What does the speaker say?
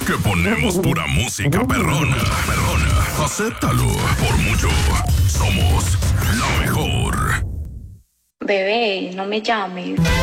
que ponemos pura música perrona. Acéptalo, por mucho. Somos la mejor. Bebé, no me llames.